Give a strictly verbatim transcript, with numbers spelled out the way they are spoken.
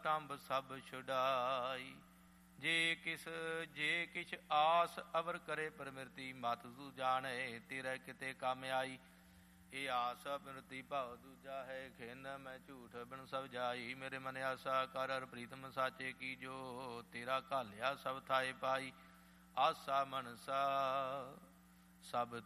ਟੰਬ ਸਭ ਛੁਡਾਈ। ਜੇ ਕਿਸ ਜੇ ਕਿਛ ਆਸ ਅਵਰ ਕਰੇ ਪ੍ਰਮਿਰਤੀ, ਮਤ ਤੂੰ ਜਾਣੇ ਤੇਰੇ ਕਿਤੇ ਕੰਮ ਆਈ। ਇਹ ਆਸ ਅਪਿਰਤੀ ਭਾਵ ਦੂਜਾ ਹੈ, ਖਿਨ ਮੈਂ ਝੂਠ ਬਿਨ ਸਭ ਜਾਈ। ਮੇਰੇ ਮਨ ਆਸਾ ਕਰ ਹਰ ਪ੍ਰੀਤਮ ਸਾਚੇ ਕੀ, ਜੋ ਤੇਰਾ ਘਾਲਿਆ ਸਭ ਥਾਏ ਪਾਈ। ਆਸਾ ਮਨਸਾ ਸਭ